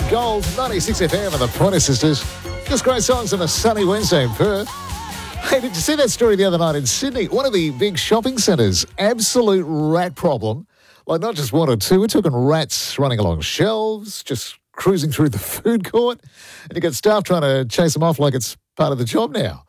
Gold, 96 FM and the Pointer Sisters. Just great songs on a sunny Wednesday in Perth. Hey, did you see that story the other night in Sydney? One of the big shopping centres, absolute rat problem. Like not just one or two, we're talking rats running along shelves, just cruising through the food court. And you got staff trying to chase them off like it's part of the job now.